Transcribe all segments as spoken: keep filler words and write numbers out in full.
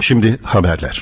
Şimdi haberler.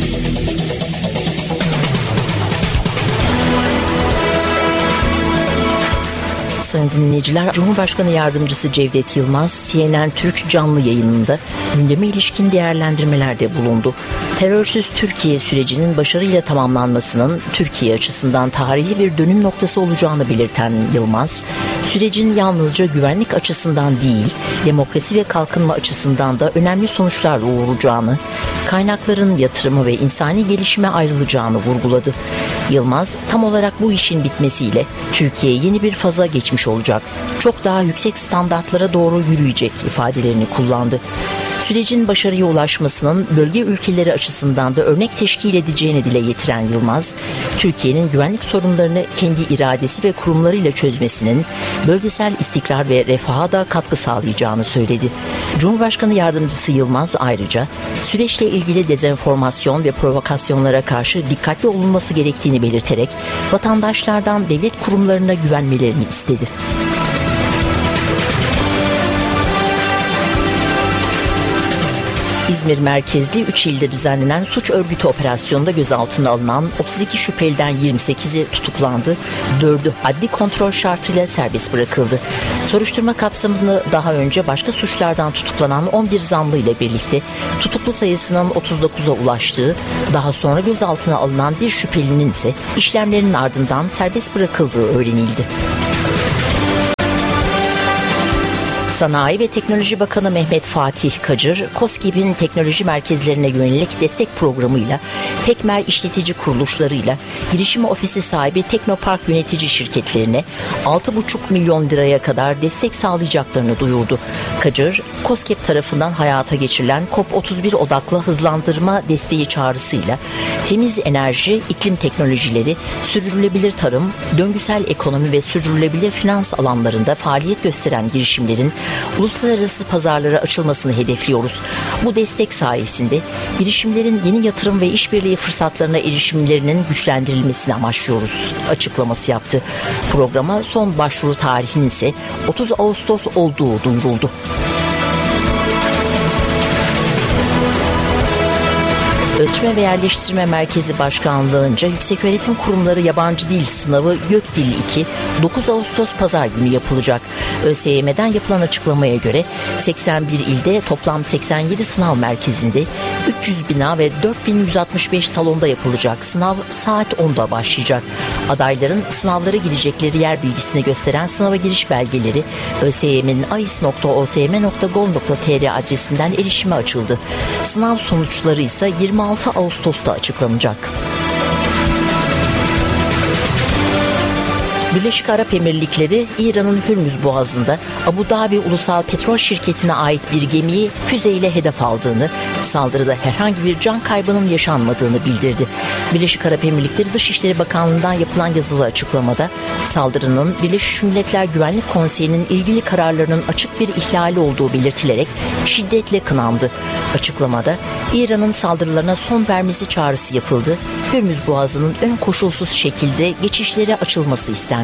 Sayın dinleyiciler, Cumhurbaşkanı Yardımcısı Cevdet Yılmaz, C N N Türk canlı yayınında gündeme ilişkin değerlendirmelerde bulundu. Terörsüz Türkiye sürecinin başarıyla tamamlanmasının Türkiye açısından tarihi bir dönüm noktası olacağını belirten Yılmaz, sürecin yalnızca güvenlik açısından değil, demokrasi ve kalkınma açısından da önemli sonuçlar doğuracağını, kaynakların yatırımı ve insani gelişime ayrılacağını vurguladı. Yılmaz, tam olarak bu işin bitmesiyle Türkiye yeni bir faza geçmiş olacak, çok daha yüksek standartlara doğru yürüyecek ifadelerini kullandı. Sürecin başarıya ulaşmasının bölge ülkeleri açısından da örnek teşkil edeceğini dile getiren Yılmaz, Türkiye'nin güvenlik sorunlarını kendi iradesi ve kurumlarıyla çözmesinin bölgesel istikrar ve refaha da katkı sağlayacağını söyledi. Cumhurbaşkanı Yardımcısı Yılmaz ayrıca süreçle ilgili dezenformasyon ve provokasyonlara karşı dikkatli olunması gerektiğini belirterek vatandaşlardan devlet kurumlarına güvenmelerini istedi. İzmir merkezli üç ilde düzenlenen suç örgütü operasyonunda gözaltına alınan otuz iki şüpheliden yirmi sekizi tutuklandı, dördü adli kontrol şartıyla serbest bırakıldı. Soruşturma kapsamında daha önce başka suçlardan tutuklanan on bir zanlı ile birlikte tutuklu sayısının otuz dokuza ulaştığı, daha sonra gözaltına alınan bir şüphelinin ise işlemlerin ardından serbest bırakıldığı öğrenildi. Sanayi ve Teknoloji Bakanı Mehmet Fatih Kacır, KOSGEB'in teknoloji merkezlerine yönelik destek programıyla, Tekmer işletici kuruluşlarıyla, girişim ofisi sahibi Teknopark yönetici şirketlerine altı buçuk milyon liraya kadar destek sağlayacaklarını duyurdu. Kacır, KOSGEB tarafından hayata geçirilen COP otuz bir odaklı hızlandırma desteği çağrısıyla temiz enerji, iklim teknolojileri, sürdürülebilir tarım, döngüsel ekonomi ve sürdürülebilir finans alanlarında faaliyet gösteren girişimlerin uluslararası pazarlara açılmasını hedefliyoruz. Bu destek sayesinde girişimlerin yeni yatırım ve işbirliği fırsatlarına erişimlerinin güçlendirilmesini amaçlıyoruz açıklaması yaptı. Programa son başvuru tarihinin ise otuz Ağustos olduğu duyuruldu. Ölçme ve Yerleştirme Merkezi Başkanlığı'nca Yükseköğretim Kurumları Yabancı Dil Sınavı YÖKDİL iki dokuz Ağustos Pazar günü yapılacak. ÖSYM'den yapılan açıklamaya göre seksen bir ilde toplam seksen yedi sınav merkezinde üç yüz bina ve dört bin yüz altmış beş salonda yapılacak sınav saat onda başlayacak. Adayların sınavlara girecekleri yer bilgisini gösteren sınava giriş belgeleri ÖSYM'nin ais nokta o s m nokta gov nokta t r adresinden erişime açıldı. Sınav sonuçları ise yirmi altı Ağustos'ta açıklanacak. Birleşik Arap Emirlikleri, İran'ın Hürmüz Boğazı'nda Abu Dhabi Ulusal Petrol Şirketi'ne ait bir gemiyi füzeyle hedef aldığını, saldırıda herhangi bir can kaybının yaşanmadığını bildirdi. Birleşik Arap Emirlikleri Dışişleri Bakanlığı'ndan yapılan yazılı açıklamada, saldırının Birleşmiş Milletler Güvenlik Konseyi'nin ilgili kararlarının açık bir ihlali olduğu belirtilerek şiddetle kınandı. Açıklamada, İran'ın saldırılarına son vermesi çağrısı yapıldı, Hürmüz Boğazı'nın ön koşulsuz şekilde geçişlere açılması istendi.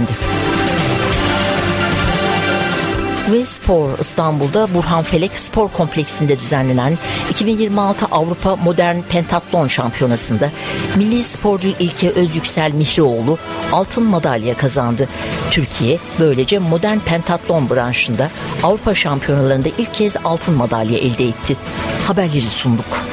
Ve spor, İstanbul'da Burhanfelek Spor Kompleksi'nde düzenlenen iki bin yirmi altı Avrupa Modern Pentatlon Şampiyonası'nda milli sporcu İlke Özyüksel Mihrioğlu altın madalya kazandı. Türkiye böylece modern pentatlon branşında Avrupa şampiyonalarında ilk kez altın madalya elde etti. Haberleri sunduk.